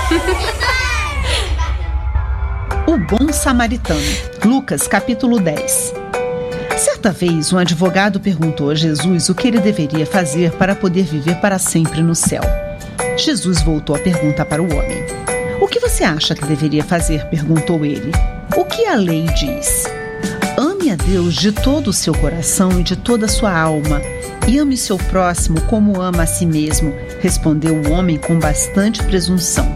O bom samaritano. Lucas, capítulo 10. Certa vez, um advogado perguntou a Jesus o que ele deveria fazer para poder viver para sempre no céu. Jesus voltou a pergunta para o homem. O que você acha que deveria fazer? Perguntou ele. O que a lei diz? Ame a Deus de todo o seu coração e de toda a sua alma, e ame seu próximo como ama a si mesmo, respondeu o homem com bastante presunção.